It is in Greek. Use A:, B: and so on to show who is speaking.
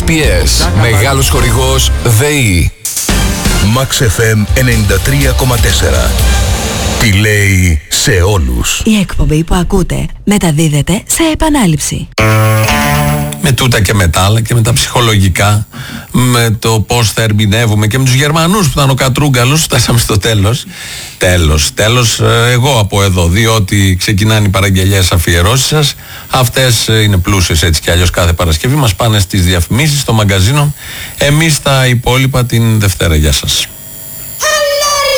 A: SPS. Μεγάλος χορηγός ΔΕΗ.
B: Max FM 93,4. Τι λέει σε όλους.
C: Η εκπομπή που ακούτε μεταδίδεται σε επανάληψη.
D: Με τούτα και με τα άλλα και με τα ψυχολογικά, με το πώς θα ερμηνεύουμε και με τους Γερμανούς που ήταν ο Κατρούγκαλος, φτάσαμε στο τέλος. Τέλος, εγώ από εδώ, διότι ξεκινάνε οι παραγγελιές αφιερώσεις σας. Αυτές είναι πλούσιες έτσι κι αλλιώς κάθε Παρασκευή. Μας πάνε στις διαφημίσεις, στο μαγκαζίνο. Εμείς τα υπόλοιπα την Δευτέρα. Γεια σας.